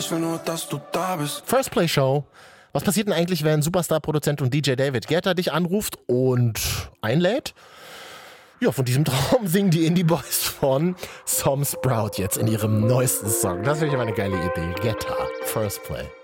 Ich will nur, dass du da bist. First Play Show. Was passiert denn eigentlich, wenn Superstar-Produzent und DJ David Guetta dich anruft und einlädt? Ja, von diesem Traum singen die Indie Boys von Som Sprout jetzt in ihrem neuesten Song. Das finde ich aber eine geile Idee. Guetta, First Play.